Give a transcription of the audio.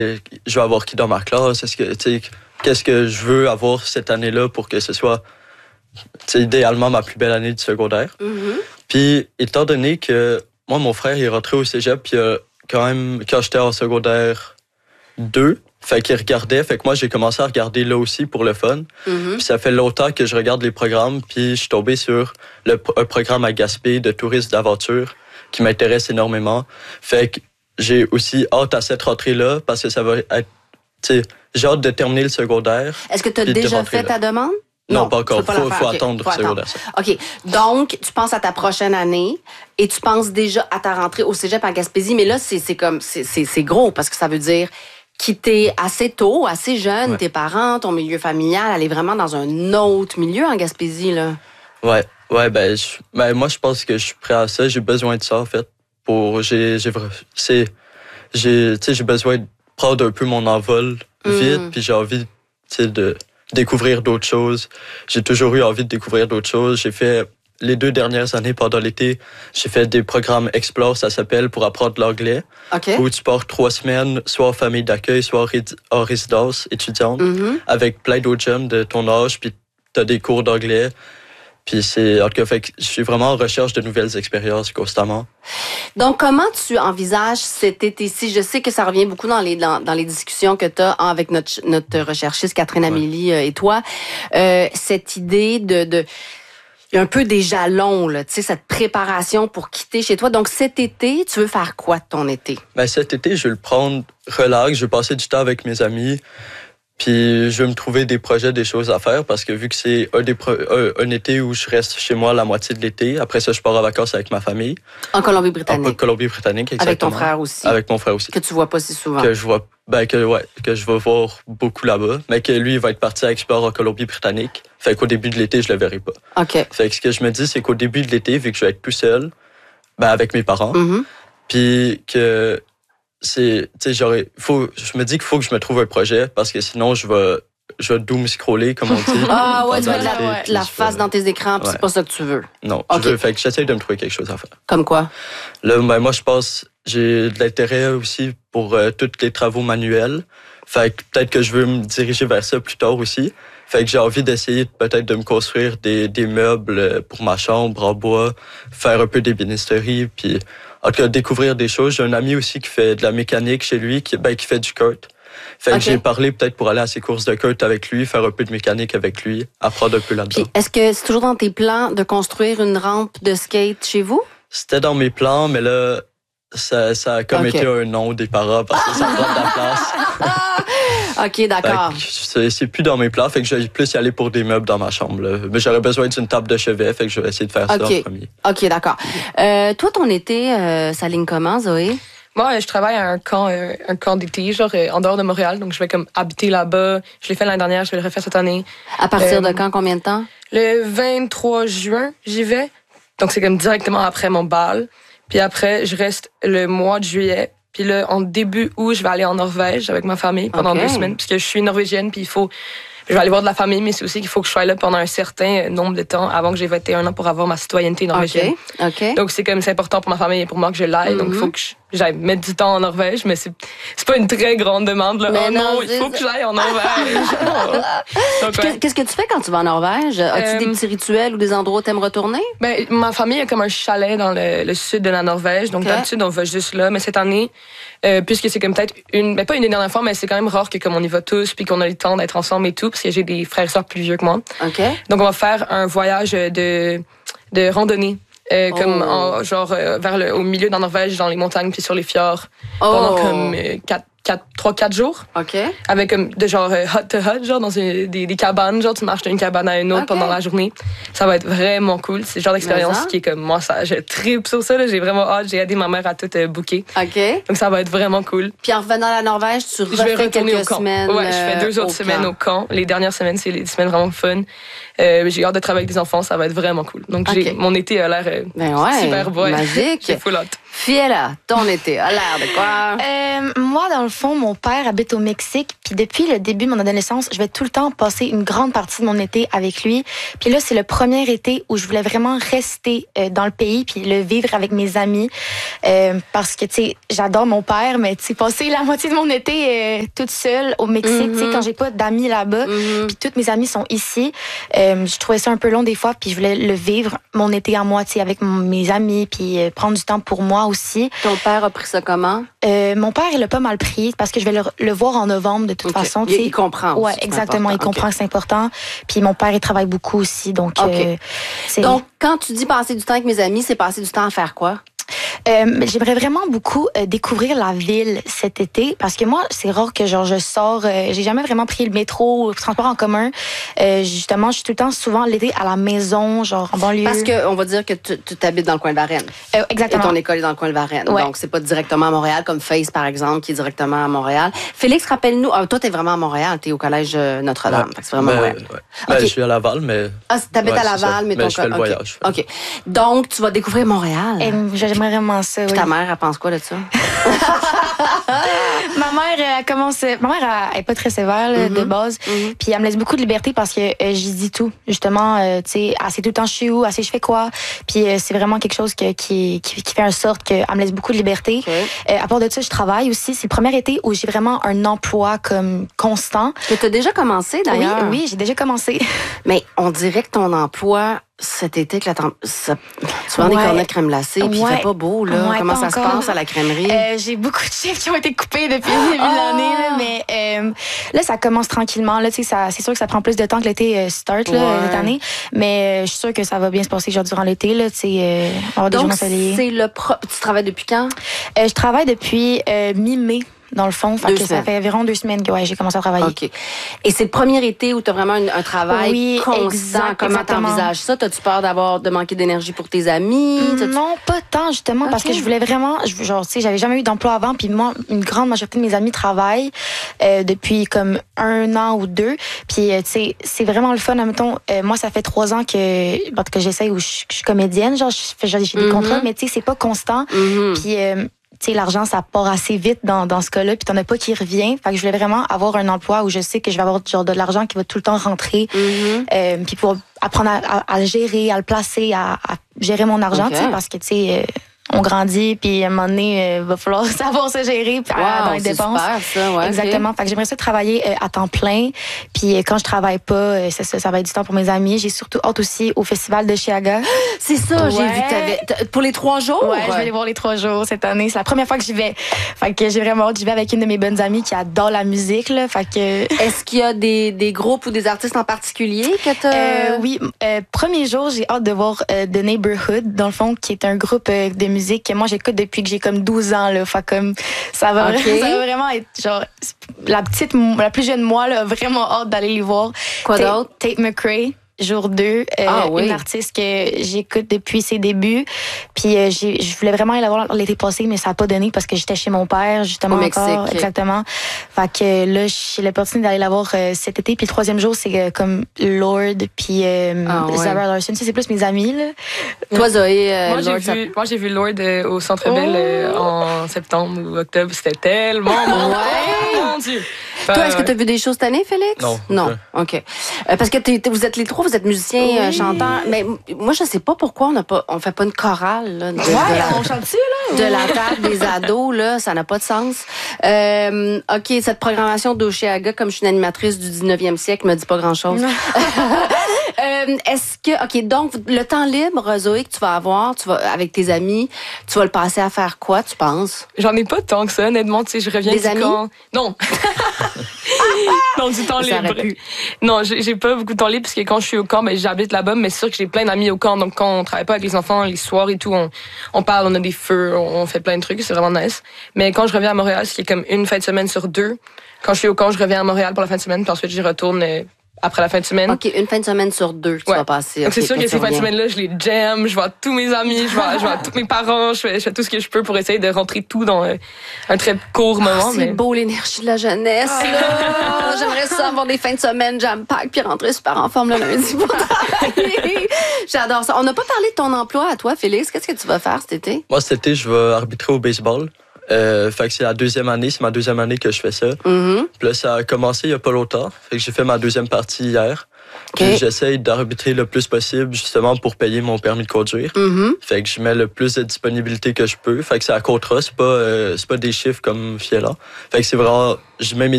je vais avoir qui dans ma classe? Qu'est-ce que je veux avoir cette année-là pour que ce soit idéalement ma plus belle année du secondaire? Mm-hmm. Puis, étant donné que moi, mon frère, il est rentré au cégep, puis quand j'étais en secondaire 2, fait qu'il regardait. Fait que moi, j'ai commencé à regarder là aussi pour le fun. Mm-hmm. Puis ça fait longtemps que je regarde les programmes, puis je suis tombé sur un programme à Gaspé de tourisme d'aventure qui m'intéresse énormément. Fait que j'ai aussi hâte à cette rentrée-là parce que ça va être... J'ai hâte de terminer le secondaire. Est-ce que tu as déjà fait ta demande? Non, pas encore. Faut attendre le secondaire. OK. Donc, tu penses à ta prochaine année et tu penses déjà à ta rentrée au cégep à Gaspésie. Mais là, c'est gros parce que ça veut dire quitter assez tôt, assez jeune, tes parents, ton milieu familial, aller vraiment dans un autre milieu en Gaspésie, là. Ouais, moi, je pense que je suis prêt à ça. J'ai besoin de ça, en fait. J'ai besoin de prendre un peu mon envol vite, puis j'ai envie, de découvrir d'autres choses. J'ai toujours eu envie de découvrir d'autres choses. J'ai fait, les 2 dernières années, pendant l'été, j'ai fait des programmes Explore, ça s'appelle, pour apprendre l'anglais. Okay. Où tu pars 3 semaines, soit en famille d'accueil, soit en résidence étudiante, avec plein d'autres jeunes de ton âge, puis t'as des cours d'anglais. Puis en tout cas, fait que je suis vraiment en recherche de nouvelles expériences constamment. Donc, comment tu envisages cet été-ci? Je sais que ça revient beaucoup dans les discussions que tu as avec notre recherchiste Catherine Amélie et toi. Cette idée de un peu des jalons, là, tu sais, cette préparation pour quitter chez toi. Donc, cet été, tu veux faire quoi de ton été? Ben, cet été, je vais le prendre relax. Je vais passer du temps avec mes amis. Puis je vais me trouver des projets, des choses à faire parce que vu que c'est un été où je reste chez moi la moitié de l'été, après ça, je pars en vacances avec ma famille. En Colombie-Britannique? En Colombie-Britannique, exactement. Avec ton frère aussi? Avec mon frère aussi. Que tu vois pas si souvent? Que je vais voir beaucoup là-bas. Mais que lui, il va être parti à explorer en Colombie-Britannique. Fait qu'au début de l'été, je le verrai pas. OK. Fait que ce que je me dis, c'est qu'au début de l'été, vu que je vais être tout seul, avec mes parents, puis que... je me dis qu'il faut que je me trouve un projet parce que sinon je vais doom scroller comme on dit. Ah ouais, tu vas la face dans tes écrans, puis c'est pas ça que tu veux. Non, fait que j'essaie de me trouver quelque chose à faire. Comme quoi? Là, moi je pense j'ai de l'intérêt aussi pour tous les travaux manuels. Fait que peut-être que je veux me diriger vers ça plus tard aussi. Fait que j'ai envie d'essayer peut-être de me construire des meubles pour ma chambre en bois, faire un peu d'ébénisterie, puis en tout cas découvrir des choses. J'ai un ami aussi qui fait de la mécanique chez lui, qui fait du kart. Fait que j'ai parlé peut-être pour aller à ses courses de kart avec lui, faire un peu de mécanique avec lui, apprendre un peu là-dedans. Puis, est-ce que c'est toujours dans tes plans de construire une rampe de skate chez vous? C'était dans mes plans, mais là, ça a comme été un non des parents parce que ça prend de la place. OK, d'accord. C'est plus dans mes plans, fait que je vais plus y aller pour des meubles dans ma chambre. Là. Mais j'aurais besoin d'une table de chevet, fait que je vais essayer de faire ça en premier. OK, d'accord. Toi, ton été, ça ligne comment, Zoé? Moi, je travaille à un camp d'été, genre en dehors de Montréal. Donc, je vais comme habiter là-bas. Je l'ai fait l'année dernière, je vais le refaire cette année. À partir de quand, combien de temps? Le 23 juin, j'y vais. Donc, c'est comme directement après mon bal. Puis après, je reste le mois de juillet. Puis là, en début août, je vais aller en Norvège avec ma famille pendant 2 semaines. Parce que je suis norvégienne, puis je vais aller voir de la famille, mais c'est aussi qu'il faut que je sois là pendant un certain nombre de temps avant que j'ai 21 ans pour avoir ma citoyenneté norvégienne. OK. Donc, c'est important pour ma famille et pour moi que je l'aille. Donc, il faut que j'aille mettre du temps en Norvège, mais c'est pas une très grande demande. Là. Mais il faut que j'aille en Norvège. Donc, qu'est-ce que tu fais quand tu vas en Norvège? As-tu des petits rituels ou des endroits où tu aimes retourner? Ben, ma famille a comme un chalet dans le sud de la Norvège. Donc, d'habitude, on va juste là. Mais cette année, puisque c'est comme peut-être pas une des dernières fois, mais c'est quand même rare que comme on y va tous puis qu'on a le temps d'être ensemble et tout, parce que j'ai des frères et sœurs plus vieux que moi. OK. Donc, on va faire un voyage de randonnée. Vers au milieu de la Norvège, dans les montagnes puis sur les fjords, pendant comme 3-4 jours. OK. Avec comme de genre hut to hut, genre dans des cabanes, genre tu marches d'une cabane à une autre pendant la journée. Ça va être vraiment cool. C'est le genre d'expérience qui est comme moi, je tripe sur ça. Là. J'ai vraiment hâte. J'ai aidé ma mère à tout booker. OK. Donc ça va être vraiment cool. Puis en revenant à la Norvège, tu refais quelques semaines. Ouais, je fais 2 autres semaines au camp. Les dernières semaines, c'est les semaines vraiment fun. J'ai hâte de travailler avec des enfants. Ça va être vraiment cool. Donc mon été a l'air super beau. Magique. J'ai full hâte. Fiela, ton été, a l'air de quoi? Moi, dans le fond, mon père habite au Mexique. Puis depuis le début de mon adolescence, je vais tout le temps passer une grande partie de mon été avec lui. Puis là, c'est le premier été où je voulais vraiment rester dans le pays puis le vivre avec mes amis. Parce que, tu sais, j'adore mon père, mais tu sais, passer la moitié de mon été toute seule au Mexique, tu sais, quand j'ai pas d'amis là-bas, puis toutes mes amis sont ici, je trouvais ça un peu long des fois, puis je voulais le vivre, mon été à moi, tu sais, avec mes amis, puis prendre du temps pour moi aussi. Ton père a pris ça comment? Mon père, il a pas mal pris parce que je vais le voir en novembre de toute façon. Il comprend aussi. Ouais, exactement. Il comprend que c'est important. Puis mon père, il travaille beaucoup aussi. Donc, donc, quand tu dis passer du temps avec mes amis, c'est passer du temps à faire quoi? J'aimerais vraiment beaucoup découvrir la ville cet été parce que moi, c'est rare que genre je sors. J'ai jamais vraiment pris le métro ou le transport en commun. Justement, je suis tout le temps souvent l'été à la maison, genre en banlieue. Parce que on va dire que tu habites dans le coin de Varennes. Exactement. Et ton école est dans le coin de Varennes. Ouais. Donc, c'est pas directement à Montréal, comme Face, par exemple, qui est directement à Montréal. Félix, rappelle-nous. Toi, t'es vraiment à Montréal. T'es au collège Notre-Dame. Ouais. Fait que c'est vraiment Montréal. Ouais. Ben, je suis à Laval, mais... Ah, t'habites à Laval, mais ton je fais le voyage. OK. Donc, tu vas découvrir Montréal. J'aimerais vraiment ça, oui. Ta mère, elle pense quoi de ça? Ma mère, elle est pas très sévère là, de base. Puis elle me laisse beaucoup de liberté parce que j'y dis tout. Justement, tu sais, elle sait tout le temps je suis où, elle sait je fais quoi. Puis c'est vraiment quelque chose qui fait en sorte qu'elle me laisse beaucoup de liberté. Okay. À part de ça, je travaille aussi. C'est le premier été où j'ai vraiment un emploi comme constant. Que tu as déjà commencé, d'ailleurs. Oui, j'ai déjà commencé. Mais on dirait que ton emploi... Cet été, tu vends des cornets de crème glacée, puis il fait pas beau, là. Comment ça se passe à la crèmerie? J'ai beaucoup de chiffres qui ont été coupés depuis le début de l'année, là, mais là, ça commence tranquillement. Là, c'est sûr que ça prend plus de temps que l'été start cette année, mais je suis sûre que ça va bien se passer genre, durant l'été. Là, on va avoir des jours ensoleillés. Tu travailles depuis quand? Je travaille depuis mi-mai. Dans le fond, ça fait environ 2 semaines que j'ai commencé à travailler. OK. Et c'est le premier été où tu as vraiment un travail constant. Comment tu envisages ça? As-tu peur de manquer d'énergie pour tes amis? Non, pas tant, justement, parce que je voulais vraiment... Genre, tu sais, j'avais jamais eu d'emploi avant, puis moi, une grande majorité de mes amis travaillent depuis comme 1 an ou 2. Puis, tu sais, c'est vraiment le fun. Admettons, moi, ça fait 3 ans que j'essaye où je suis comédienne. Genre, j'ai des contrats, mais tu sais, c'est pas constant. Puis... tu sais, l'argent, ça part assez vite dans ce cas-là, puis t'en as pas qui revient. Fait que je voulais vraiment avoir un emploi où je sais que je vais avoir genre de l'argent qui va tout le temps rentrer, puis pour apprendre à le gérer, à le placer, à gérer mon argent, tu sais, parce que, tu sais... on grandit, puis à un moment donné, il va falloir savoir se gérer dans les dépenses. Super, ça, ouais, exactement. Okay. Fait que j'aimerais ça travailler à temps plein. Puis quand je travaille pas, ça va être du temps pour mes amis. J'ai surtout hâte aussi au festival de Chiaga. C'est ça, j'ai vu que t'avais... Pour les 3 jours? Ouais, je vais aller voir les 3 jours cette année. C'est la première fois que j'y vais. Fait que j'ai vraiment hâte. J'y vais avec une de mes bonnes amies qui adore la musique, là. Fait que... Est-ce qu'il y a des groupes ou des artistes en particulier que t'as... Oui. Premier jour, j'ai hâte de voir The Neighborhood, dans le fond, qui est un groupe de musique que moi j'écoute depuis que j'ai comme 12 ans là, fait comme ça va vraiment être genre la plus jeune moi là, vraiment hâte d'aller les voir. Quoi d'autre? Tate McRae. Jour 2, une artiste que j'écoute depuis ses débuts. Puis je voulais vraiment aller la voir l'été passé, mais ça n'a pas donné parce que j'étais chez mon père, justement. Au Mexique. Encore. Exactement. Fait que là, j'ai l'opportunité d'aller la voir cet été. Puis le 3e jour, c'est comme Lord, puis Zara Larsson. C'est plus mes amis, là. Toi, Zoé, moi, j'ai vu Lord au Centre-Ville en septembre ou octobre. C'était tellement bon. Mon Dieu. Toi, est-ce que tu as vu des choses cette année, Félix? Non. OK. Parce que vous êtes les 3, vous êtes musiciens, chanteurs. Mais moi, je sais pas pourquoi on fait pas une chorale. Là, on chante-tu, là? De la table des ados, là, ça n'a pas de sens. OK, cette programmation d'Oceaga, comme je suis une animatrice du 19e siècle, me dit pas grand-chose. Est-ce que... OK, donc, le temps libre, Zoé, que tu vas avoir, avec tes amis, tu vas le passer à faire quoi, tu penses? J'en ai pas tant que ça, honnêtement. Tu sais, je reviens des amis? Camp. Non. Non, du temps libre. Non, j'ai pas beaucoup de temps libre parce que quand je suis au camp, j'habite là-bas, mais c'est sûr que j'ai plein d'amis au camp. Donc, quand on travaille pas avec les enfants, les soirs et tout, on parle, on a des feux, on fait plein de trucs. C'est vraiment nice. Mais quand je reviens à Montréal, c'est comme une fin de semaine sur 2. Quand je suis au camp, je reviens à Montréal pour la fin de semaine, puis ensuite, j'y retourne après la fin de semaine. OK, une fin de semaine sur 2, tu vas passer. Donc, c'est sûr que ces fins de semaine-là, je les jam, je vois tous mes amis, je vois tous mes parents, je fais tout ce que je peux pour essayer de rentrer tout dans un très court moment. C'est beau, l'énergie de la jeunesse, là. J'aimerais ça avoir des fins de semaine jam-pack puis rentrer super en forme le lundi pour travailler. J'adore ça. On n'a pas parlé de ton emploi à toi, Félix. Qu'est-ce que tu vas faire cet été? Moi, cet été, je vais arbitrer au baseball. Fait que c'est ma deuxième année que je fais ça. Mm-hmm. Puis là, ça a commencé il y a pas longtemps. Fait que j'ai fait ma deuxième partie hier. Puis j'essaye d'arbitrer le plus possible, justement, pour payer mon permis de conduire. Mm-hmm. Fait que je mets le plus de disponibilité que je peux. Fait que c'est à contrat, c'est pas des chiffres comme Fiela. Fait que c'est vraiment, je mets mes